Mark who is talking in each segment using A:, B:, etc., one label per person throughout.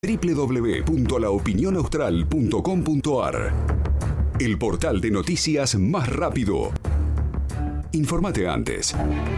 A: www.laopinionaustral.com.ar, el portal de noticias más rápido. Infórmate antes.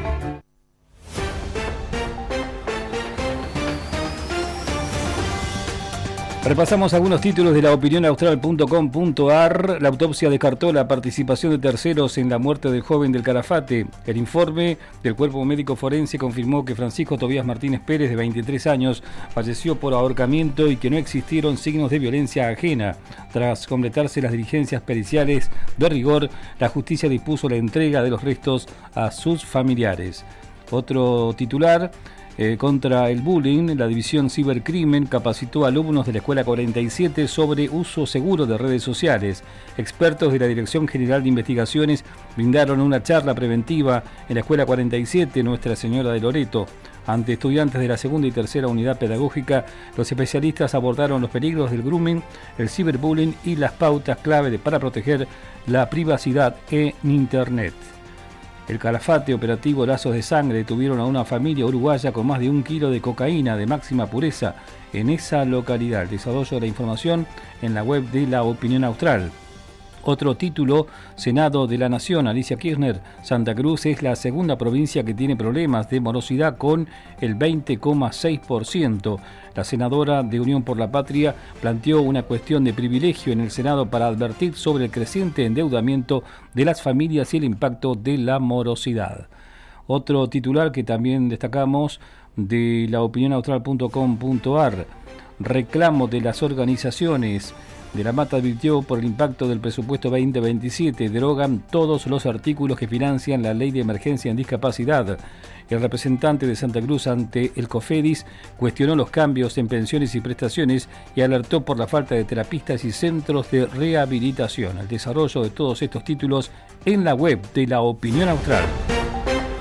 B: Repasamos algunos títulos de laopinionaustral.com.ar. La autopsia descartó la participación de terceros en la muerte del joven del Calafate. El informe del cuerpo médico forense confirmó que Francisco Tobías Martínez Pérez, de 23 años, falleció por ahorcamiento y que no existieron signos de violencia ajena. Tras completarse las diligencias periciales de rigor, la justicia dispuso la entrega de los restos a sus familiares. Otro titular: contra el bullying, la División Cibercrimen capacitó a alumnos de la Escuela 47 sobre uso seguro de redes sociales. Expertos de la Dirección General de Investigaciones brindaron una charla preventiva en la Escuela 47 Nuestra Señora de Loreto. Ante estudiantes de la segunda y tercera unidad pedagógica, los especialistas abordaron los peligros del grooming, el ciberbullying y las pautas clave para proteger la privacidad en Internet. El Calafate, operativo Lazos de Sangre, detuvieron a una familia uruguaya con más de 1 kilo de cocaína de máxima pureza en esa localidad. El desarrollo de la información en la web de La Opinión Austral. Otro título: Senado de la Nación. Alicia Kirchner: Santa Cruz es la segunda provincia que tiene problemas de morosidad con el 20,6%. La senadora de Unión por la Patria planteó una cuestión de privilegio en el Senado para advertir sobre el creciente endeudamiento de las familias y el impacto de la morosidad. Otro titular que también destacamos de laopinionaustral.com.ar: reclamo de las organizaciones. De la Mata advirtió: por el impacto del presupuesto 2027, derogan todos los artículos que financian la Ley de Emergencia en Discapacidad. El representante de Santa Cruz ante el COFEDIS cuestionó los cambios en pensiones y prestaciones y alertó por la falta de terapistas y centros de rehabilitación. El desarrollo de todos estos títulos en la web de La Opinión Austral.